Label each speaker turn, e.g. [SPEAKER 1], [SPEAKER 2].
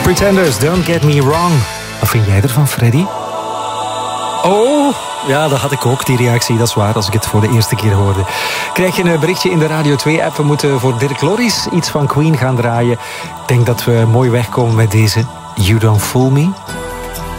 [SPEAKER 1] Pretenders, Don't Get Me Wrong. Wat vind jij ervan, Freddy? Oh, ja, dat had ik ook, die reactie. Dat is waar, als ik het voor de eerste keer hoorde. Krijg je een berichtje in de Radio 2-app. We moeten voor Dirk Loris iets van Queen gaan draaien. Ik denk dat we mooi wegkomen met deze You Don't Fool Me.